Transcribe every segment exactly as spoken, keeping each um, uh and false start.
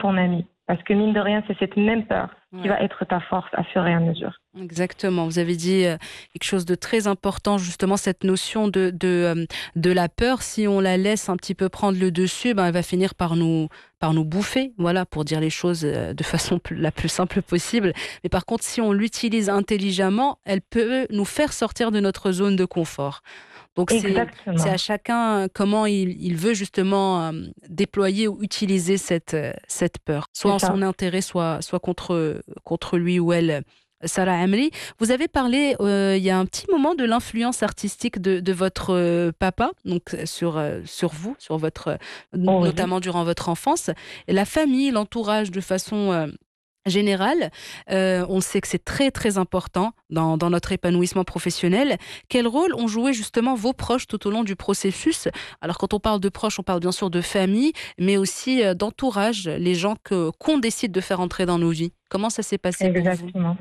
ton ami. Parce que mine de rien, c'est cette même peur qui Ouais. va être ta force à fur et à mesure. Exactement. Vous avez dit euh, quelque chose de très important, justement, cette notion de, de, euh, de la peur. Si on la laisse un petit peu prendre le dessus, ben, elle va finir par nous, par nous bouffer, voilà, pour dire les choses euh, de façon plus- la plus simple possible. Mais par contre, si on l'utilise intelligemment, elle peut nous faire sortir de notre zone de confort. Donc c'est c'est à Exactement. chacun euh, comment il, il veut justement euh, déployer ou utiliser cette, euh, cette peur, soit C'est en son ça. intérêt, soit, soit contre, contre lui ou elle. Sarah Amri, vous avez parlé euh, il y a un petit moment de l'influence artistique de, de votre euh, papa, donc euh, sur, euh, sur vous, sur votre, euh, Oui. notamment durant votre enfance, et la famille, l'entourage de façon euh, générale. Euh, on sait que c'est très très important dans, dans notre épanouissement professionnel. Quel rôle ont joué justement vos proches tout au long du processus? Alors quand on parle de proches, on parle bien sûr de famille, mais aussi euh, d'entourage, les gens que qu'on décide de faire entrer dans nos vies. Comment ça s'est passé pour vous? Exactement.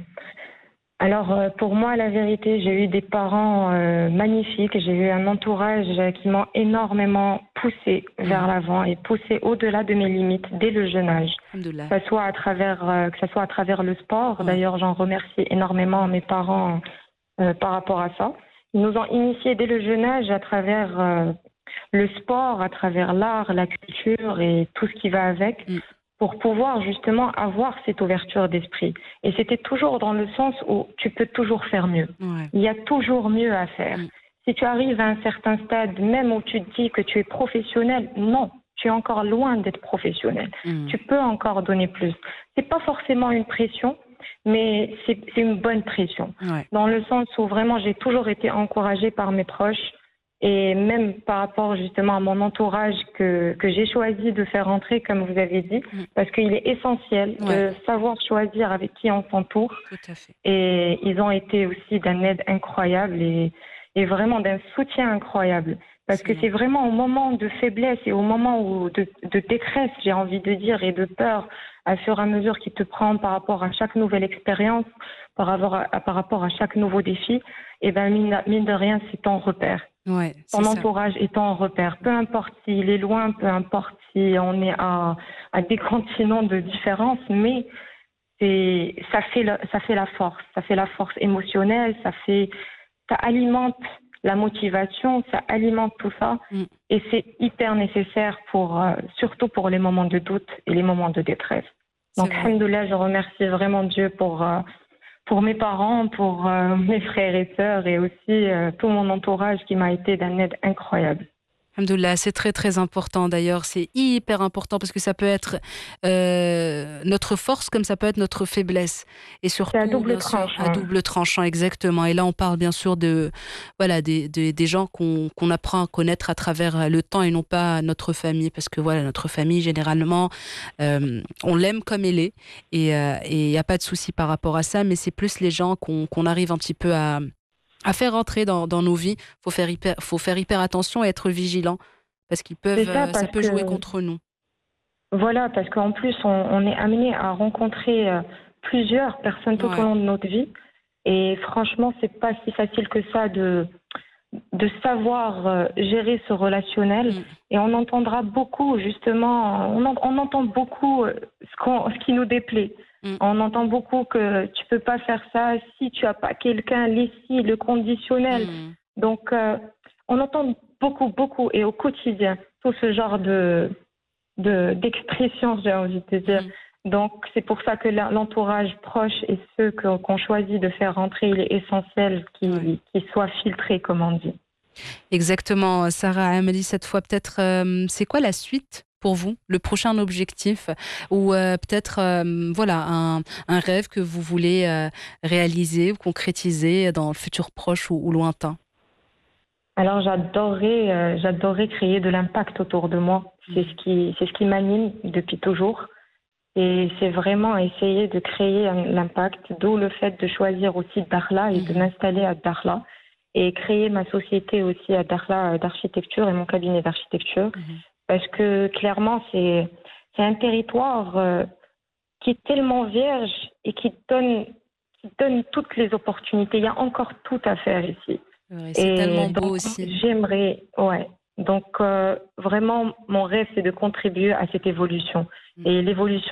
Alors, euh, pour moi, la vérité, j'ai eu des parents euh, magnifiques. J'ai eu un entourage euh, qui m'ont énormément poussé vers Mhm. l'avant et poussé au-delà de mes limites dès le jeune âge. Alhamdoulilah. Que ce soit à travers, euh, que ce soit à travers le sport. Ouais. D'ailleurs, j'en remercie énormément mes parents euh, par rapport à ça. Ils nous ont initiés dès le jeune âge à travers euh, le sport, à travers l'art, la culture et tout ce qui va avec, Mm. pour pouvoir justement avoir cette ouverture d'esprit. Et c'était toujours dans le sens où tu peux toujours faire mieux. Ouais. Il y a toujours mieux à faire. Mm. Si tu arrives à un certain stade, même où tu te dis que tu es professionnel, non, tu es encore loin d'être professionnel. Mm. Tu peux encore donner plus. C'est pas forcément une pression, mais c'est c'est une bonne pression. Ouais. Dans le sens où vraiment j'ai toujours été encouragée par mes proches et même par rapport justement à mon entourage que, que j'ai choisi de faire entrer, comme vous avez dit, Mm. parce qu'il est essentiel Ouais. de savoir choisir avec qui on s'entoure. Tout à fait. Et ils ont été aussi d'un aide incroyable et, et vraiment d'un soutien incroyable. Parce que Excellent. c'est vraiment au moment de faiblesse et au moment où de, de détresse, j'ai envie de dire, et de peur, à fur et à mesure qu'il te prend par rapport à chaque nouvelle expérience, par rapport à, par rapport à chaque nouveau défi, et ben mine, mine de rien, c'est ton repère. Ouais, c'est Ton ça. entourage est ton repère. Peu importe s'il est loin, peu importe si on est à, à des continents de différence, mais c'est, ça fait le- ça fait la force, ça fait la force émotionnelle, ça fait, ça alimente la motivation, ça alimente tout ça, Mm. et c'est hyper nécessaire pour, euh, surtout pour les moments de doute et les moments de détresse. C'est Donc, vrai. alhamdoulilah, je remercie vraiment Dieu pour, euh, pour mes parents, pour euh, mes frères et sœurs et aussi euh, tout mon entourage qui m'a été d'un aide incroyable. Alhamdoulilah, c'est très très important d'ailleurs, c'est hyper important parce que ça peut être euh, notre force comme ça peut être notre faiblesse et C'est à surtout double bien sûr à tranchant. double tranchant exactement. Et là on parle bien sûr de voilà des, des, des gens qu'on qu'on apprend à connaître à travers le temps et non pas notre famille parce que voilà notre famille généralement euh, on l'aime comme elle est et euh, et il n'y a pas de souci par rapport à ça, mais c'est plus les gens qu'on qu'on arrive un petit peu à à faire entrer dans, dans nos vies. Faut faire hyper, faut faire hyper attention et être vigilant parce qu'ils peuvent, C'est ça euh, ça parce peut jouer que, contre nous. voilà, parce qu'en plus, on, on est amené à rencontrer euh, plusieurs personnes tout au Ouais. long de notre vie. Et franchement, c'est pas si facile que ça de, de savoir euh, gérer ce relationnel. Mm. Et on entendra beaucoup, justement, on, en- on entend beaucoup euh, ce, qu'on- ce qui nous déplaît. Mm. On entend beaucoup que tu peux pas faire ça si tu as pas quelqu'un, l'ici, le conditionnel. Mm. Donc, euh, on entend beaucoup, beaucoup, et au quotidien, tout ce genre de, de, d'expressions, j'ai envie de te dire. Mhm. Donc, c'est pour ça que la- l'entourage proche et ceux que- qu'on choisit de faire rentrer, il est essentiel Ouais. qu'ils qu'ils soient filtrés, comme on dit. Exactement, Sarah Amélie, cette fois peut-être, euh, c'est quoi la suite pour vous, le prochain objectif ou euh, peut-être euh, voilà un, un rêve que vous voulez euh, réaliser ou concrétiser dans le futur proche ou, ou lointain? Alors, j'adorerais, euh, j'adorerais créer de l'impact autour de moi. C'est ce Mhm. qui, c'est ce qui m'anime depuis toujours. Et c'est vraiment essayer de créer un- l'impact, d'où le fait de choisir aussi Dakhla et de Mhm. m'installer à Dakhla et créer ma société aussi à Dakhla euh, d'architecture et mon cabinet d'architecture. Mhm. Parce que clairement, c'est, c'est un territoire euh, qui est tellement vierge et qui donne, qui donne toutes les opportunités. Il y a encore tout à faire ici. Ouais, c'est Et tellement beau donc, aussi. j'aimerais, ouais. Donc, euh, vraiment, mon rêve, c'est de contribuer à cette évolution. Mm. Et l'évolution